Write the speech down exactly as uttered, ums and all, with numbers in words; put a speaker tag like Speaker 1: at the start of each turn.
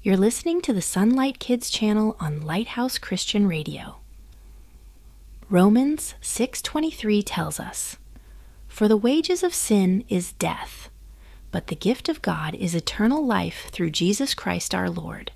Speaker 1: You're listening to the Sunlight Kids channel on Lighthouse Christian Radio. Romans six twenty-three tells us, "For the wages of sin is death, but the gift of God is eternal life through Jesus Christ our Lord."